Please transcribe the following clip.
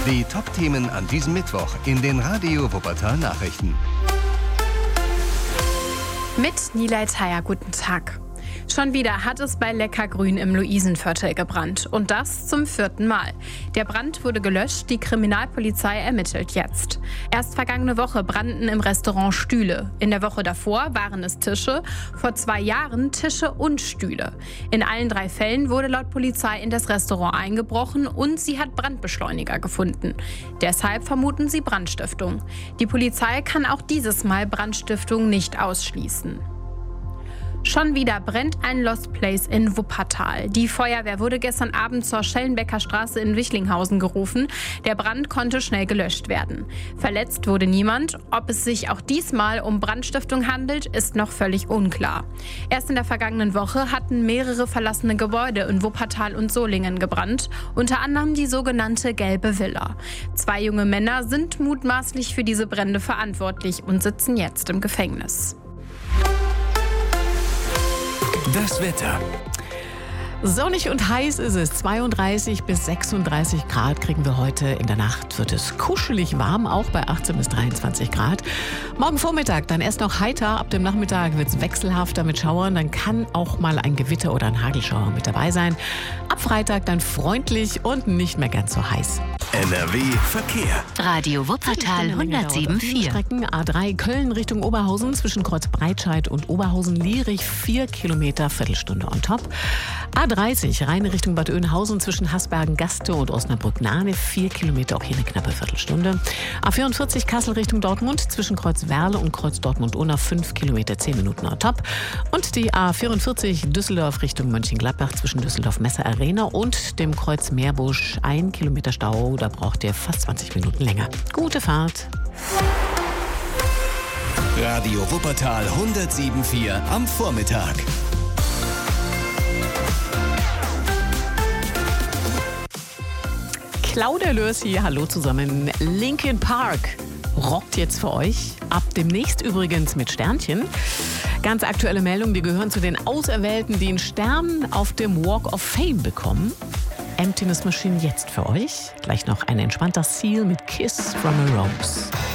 Die Top-Themen an diesem Mittwoch in den Radio Wuppertal Nachrichten. Mit Nilay Thayer, guten Tag. Schon wieder hat es bei Leckergrün im Luisenviertel gebrannt. Und das zum 4. Mal. Der Brand wurde gelöscht, die Kriminalpolizei ermittelt jetzt. Erst vergangene Woche brannten im Restaurant Stühle. In der Woche davor waren es Tische, vor 2 Jahren Tische und Stühle. In allen 3 Fällen wurde laut Polizei in das Restaurant eingebrochen und sie hat Brandbeschleuniger gefunden. Deshalb vermuten sie Brandstiftung. Die Polizei kann auch dieses Mal Brandstiftung nicht ausschließen. Schon wieder brennt ein Lost Place in Wuppertal. Die Feuerwehr wurde gestern Abend zur Schellenbecker Straße in Wichlinghausen gerufen. Der Brand konnte schnell gelöscht werden. Verletzt wurde niemand. Ob es sich auch diesmal um Brandstiftung handelt, ist noch völlig unklar. Erst in der vergangenen Woche hatten mehrere verlassene Gebäude in Wuppertal und Solingen gebrannt. Unter anderem die sogenannte Gelbe Villa. 2 junge Männer sind mutmaßlich für diese Brände verantwortlich und sitzen jetzt im Gefängnis. Das Wetter. Sonnig und heiß ist es. 32 bis 36 Grad kriegen wir heute. In der Nacht wird es kuschelig warm, auch bei 18 bis 23 Grad. Morgen Vormittag dann erst noch heiter. Ab dem Nachmittag wird es wechselhafter mit Schauern. Dann kann auch mal ein Gewitter oder ein Hagelschauer mit dabei sein. Ab Freitag dann freundlich und nicht mehr ganz so heiß. NRW Verkehr. Radio Wuppertal 107.4. Strecken A3 Köln Richtung Oberhausen zwischen Kreuz Breitscheid und Oberhausen-Lierich 4 Kilometer, Viertelstunde on top. A30 Rheine Richtung Bad Oeynhausen zwischen Hasbergen-Gaste und Osnabrück-Nahne 4 Kilometer, auch hier eine knappe Viertelstunde. A44 Kassel Richtung Dortmund zwischen Kreuz Werle und Kreuz Dortmund-Unna 5 Kilometer, 10 Minuten on top. Und die A44 Düsseldorf Richtung Mönchengladbach zwischen Düsseldorf-Messe Arena und dem Kreuz Meerbusch 1 Kilometer Stau. Da braucht ihr fast 20 Minuten länger. Gute Fahrt. Radio Wuppertal 107.4 am Vormittag. Claudia Lörs hier, hallo zusammen. Linkin Park rockt jetzt für euch. Ab demnächst übrigens mit Sternchen. Ganz aktuelle Meldung, die gehören zu den Auserwählten, die einen Stern auf dem Walk of Fame bekommen. Emptiness Machine jetzt für euch. Gleich noch ein entspannter Seal mit Kiss from a Rose.